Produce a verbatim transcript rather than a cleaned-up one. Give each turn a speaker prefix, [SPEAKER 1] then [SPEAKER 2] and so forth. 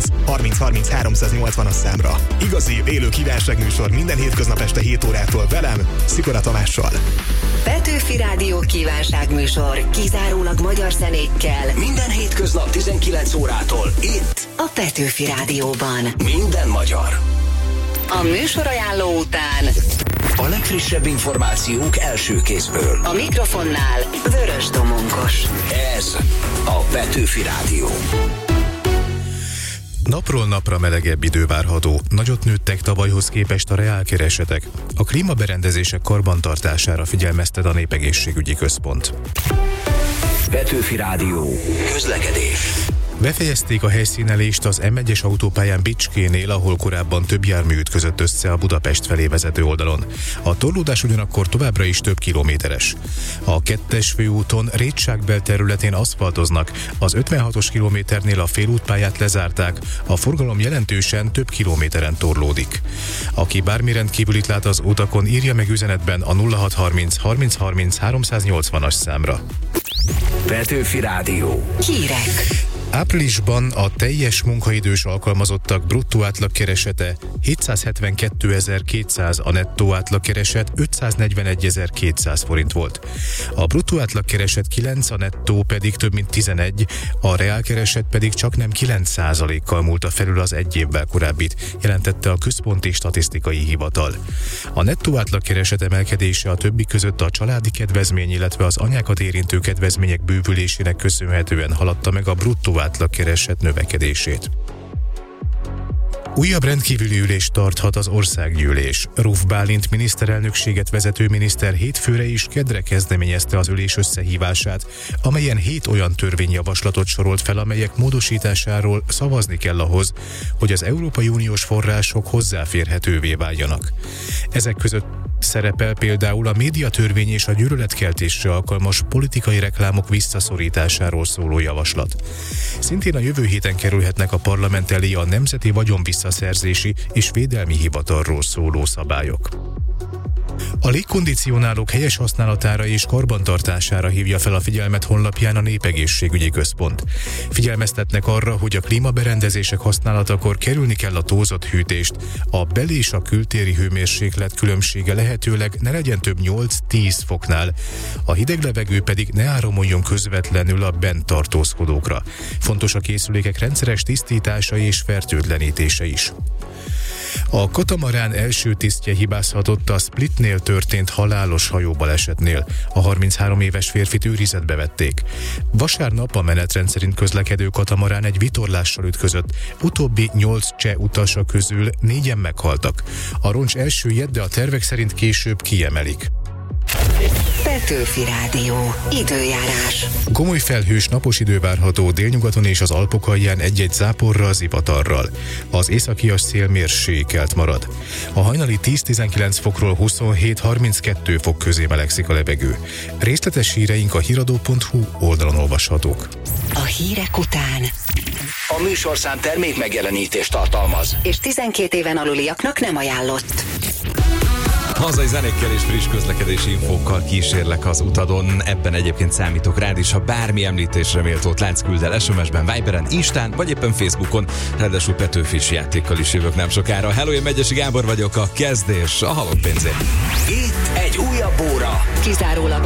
[SPEAKER 1] harminc harminc háromszáznyolcvan számra. Igazi, élő kívánságműsor minden hétköznap este hét órától velem, Szikora Tamással.
[SPEAKER 2] Petőfi Rádió kívánságműsor kizárólag magyar zenékkel.
[SPEAKER 3] Minden hétköznap tizenkilenc órától itt
[SPEAKER 2] a Petőfi Rádióban.
[SPEAKER 3] Minden magyar.
[SPEAKER 2] A műsorajánló után
[SPEAKER 3] a legfrissebb információk első kézből.
[SPEAKER 2] A mikrofonnál Vörös Domonkos.
[SPEAKER 3] Ez a Petőfi Rádió.
[SPEAKER 4] Napról napra melegebb idő várható. Nagyot nőttek tavalyhoz képest a reálkeresetek. A klímaberendezések karbantartására figyelmeztet a Népegészségügyi Központ.
[SPEAKER 3] Petőfi Rádió. Közlekedés.
[SPEAKER 4] Befejezték a helyszínelést az M egyes autópályán Bicskénél, ahol korábban több jármű ütközött össze a Budapest felé vezető oldalon. A torlódás ugyanakkor továbbra is több kilométeres. A kettes főúton Rétságbel területén aszfaltoznak, az ötvenhatos kilométernél a félútpályát lezárták, a forgalom jelentősen több kilométeren torlódik. Aki bármi rendkívülit lát az utakon, írja meg üzenetben a nulla hat harminc harminc harminc háromszáznyolcvanas számra.
[SPEAKER 3] Petőfi Rádió.
[SPEAKER 2] Hírek.
[SPEAKER 4] Áprilisban a teljes munkaidős alkalmazottak bruttó átlagkeresete hétszázhetvenkétezer-kétszáz, a nettó átlagkereset ötszáznegyvenegyezer-kétszáz forint volt. A bruttó átlagkereset kilenc, a nettó pedig több mint tizenegy, a reálkereset pedig csaknem kilenc százalékkal múlta felül az egy évvel korábbit, jelentette a Központi Statisztikai Hivatal. A nettó átlagkereset emelkedése a többi között a családi kedvezmény, illetve az anyákat érintő kedvezmények bővülésének köszönhetően haladta meg a bruttó átlagkereset növekedését. Újabb rendkívüli ülést tarthat az országgyűlés. Ruf Bálint miniszterelnökséget vezető miniszter hétfőre és kedre kezdeményezte az ülés összehívását, amelyen hét olyan törvényjavaslatot sorolt fel, amelyek módosításáról szavazni kell ahhoz, hogy az Európai Uniós források hozzáférhetővé váljanak. Ezek között szerepel például a médiatörvény és a gyűlöletkeltésre alkalmas politikai reklámok visszaszorításáról szóló javaslat. Szintén a jövő héten kerülhetnek a parlament elé a Nemzeti Vagyonvisszaszerzési és Védelmi Hivatalról szóló szabályok. A légkondicionálók helyes használatára és karbantartására hívja fel a figyelmet honlapján a Népegészségügyi Központ. Figyelmeztetnek arra, hogy a klímaberendezések használatakor kerülni kell a túlzott hűtést. A bel- és a kültéri hőmérséklet különbsége lehetőleg ne legyen több nyolc-tíz foknál, a hideg levegő pedig ne áramoljon közvetlenül a bent tartózkodókra. Fontos a készülékek rendszeres tisztítása és fertőtlenítése is. A katamarán első tisztje hibázhatott a Splitnél történt halálos hajóbalesetnél. A harminchárom éves férfit őrizetbe vették. Vasárnap a menetrend szerint közlekedő katamarán egy vitorlással ütközött. Utóbbi nyolc cseh utasa közül négyen meghaltak. A roncs elsüllyed, de a tervek szerint később kiemelik.
[SPEAKER 2] Petőfi Rádió. Időjárás.
[SPEAKER 4] Gomoly felhős napos idő várható délnyugaton és az Alpok alján egy-egy záporral, zivatarral. Az északias szél mérsékelt marad. A hajnali tíz-tizenkilenc fokról huszonhét-harminckettő fok közé melegszik a levegő. Részletes híreink a híradó pont hu oldalon olvashatók.
[SPEAKER 2] A hírek után
[SPEAKER 3] A műsorszám termék megjelenítést tartalmaz,
[SPEAKER 2] és tizenkét éven aluliaknak nem ajánlott.
[SPEAKER 5] Hazai zenékkel és friss közlekedési infókkal kísérlek az utadon. Ebben egyébként számítok rád is, ha bármi említésre méltót látsz, küld el es em es-ben, Viberen, Instán, vagy éppen Facebookon. Ráadásul Petőfis játékkal is jövök nem sokára. Hello, én Megyesi Gábor vagyok, a kezdés a halott pénzért.
[SPEAKER 3] itt egy újabb óra.
[SPEAKER 2] Kizárólag